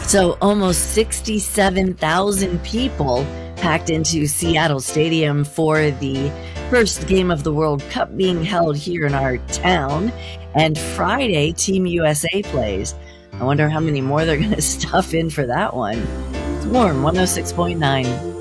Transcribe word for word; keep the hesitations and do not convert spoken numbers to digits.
So almost sixty-seven thousand people packed into Seattle Stadium for the first game of the World Cup being held here in our town. And Friday, Team U S A plays. I wonder how many more they're going to stuff in for that one. It's Warm one oh six point nine.